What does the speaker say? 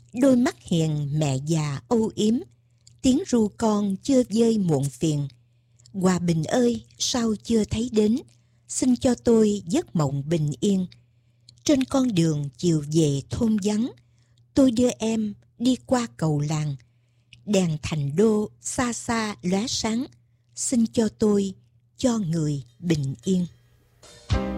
Đôi mắt hiền mẹ già âu yếm, tiếng ru con chưa vơi muộn phiền. Hòa bình ơi, sao chưa thấy đến, xin cho tôi giấc mộng bình yên. Trên con đường chiều về thôn vắng, tôi đưa em đi qua cầu làng. Đèn thành đô xa xa lóe sáng, xin cho tôi, cho người bình yên.